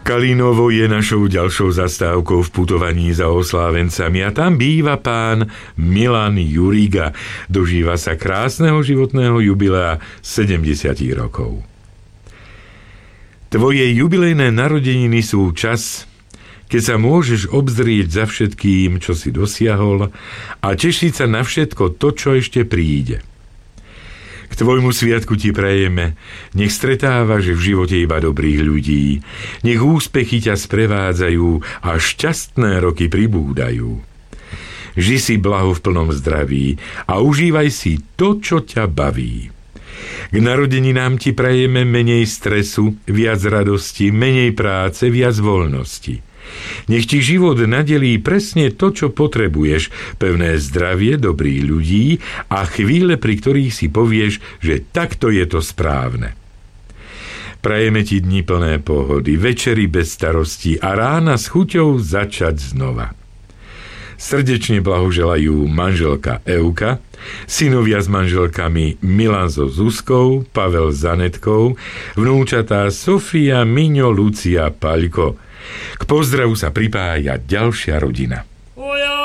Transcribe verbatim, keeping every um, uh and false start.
Kalinovo je našou ďalšou zastávkou v putovaní za oslávencami a tam býva pán Milan Juriga. Dožíva sa krásneho životného jubilea sedemdesiat rokov. Tvoje jubilejné narodeniny sú čas, keď sa môžeš obzrieť za všetkým, čo si dosiahol a tešiť sa na všetko to, čo ešte príde. K tvojmu sviatku ti prajeme, nech stretávaš v živote iba dobrých ľudí, nech úspechy ťa sprevádzajú a šťastné roky pribúdajú. Ži si blaho v plnom zdraví a užívaj si to, čo ťa baví. K narodeninám ti prajeme menej stresu, viac radosti, menej práce, viac voľnosti. Nech ti život nadelí presne to, čo potrebuješ, pevné zdravie, dobrých ľudí a chvíle, pri ktorých si povieš, že takto je to správne. Prajeme ti dni plné pohody, večery bez starostí a rána s chuťou začať znova. Srdečne blahoželajú manželka Euka, synovia s manželkami Milan so Zuzkou, Pavel s Zanetkou, vnúčatá Sofia, Miňo, Lucia, Paľko. K pozdravu sa pripája ďalšia rodina.